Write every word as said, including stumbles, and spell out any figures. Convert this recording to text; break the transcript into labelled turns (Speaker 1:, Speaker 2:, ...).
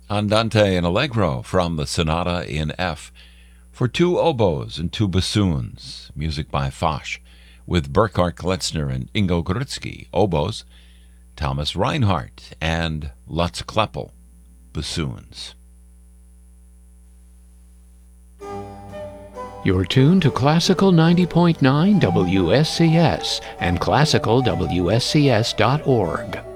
Speaker 1: Andante and Allegro from the Sonata in F for two oboes and two bassoons, music by Foch, with Burkhard Kletzner and Ingo Grutzky, oboes, Thomas Reinhardt and Lutz Kleppel, bassoons.
Speaker 2: You're tuned to Classical ninety point nine W S C S and classical W S C S dot org.